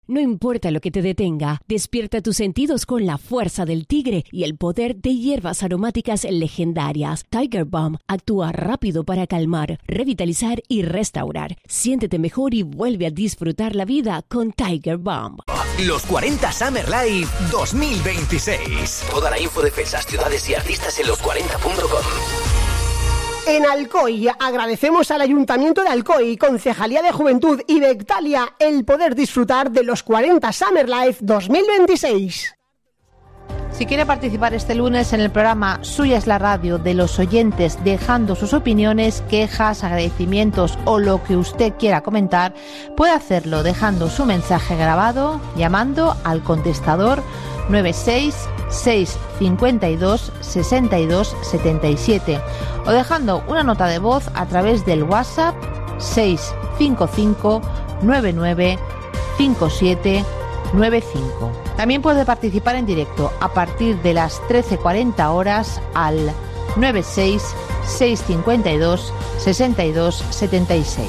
No importa lo que te detenga, despierta tus sentidos con la fuerza del tigre y el poder de hierbas aromáticas legendarias. Tiger Balm actúa rápido para calmar, revitalizar y restaurar. Siéntete mejor y vuelve a disfrutar la vida con Tiger Balm. Los 40 Summer Live 2026. Toda la info de fechas, ciudades y artistas en los40.com. En Alcoy agradecemos al Ayuntamiento de Alcoy, Concejalía de Juventud y Bectalia el poder disfrutar de los 40 Summer Live 2026. Si quiere participar este lunes en el programa Suya es la radio de los oyentes, dejando sus opiniones, quejas, agradecimientos o lo que usted quiera comentar, puede hacerlo dejando su mensaje grabado, llamando al contestador 966526277 o dejando una nota de voz a través del WhatsApp 655995795. También puede participar en directo a partir de las 13:40 horas al 966526276.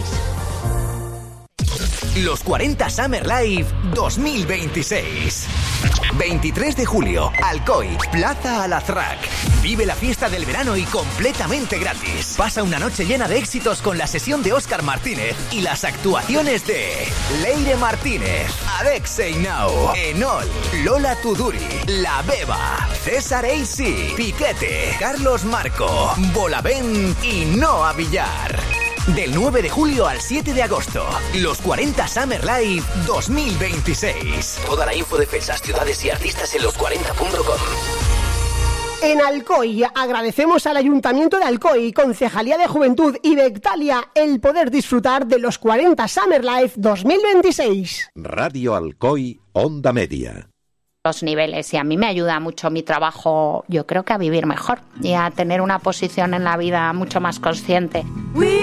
Los 40 Summer Live 2026. 23 de julio, Alcoy, Plaza Alazraq. Vive la fiesta del verano y completamente gratis. Pasa una noche llena de éxitos con la sesión de Óscar Martínez y las actuaciones de Leire Martínez, Alexei Nau, Enol, Lola Tuduri, La Beba, César AC, Piquete, Carlos Marco, Bolavén y Noa Villar. Del 9 de julio al 7 de agosto, los 40 Summer Live 2026. Toda la info de fechas, ciudades y artistas en los40.com. En Alcoy agradecemos al Ayuntamiento de Alcoy, Concejalía de Juventud y Bectalia el poder disfrutar de los 40 Summer Live 2026. Radio Alcoy, Onda Media. Los niveles, y a mí me ayuda mucho mi trabajo, yo creo que a vivir mejor y a tener una posición en la vida mucho más consciente.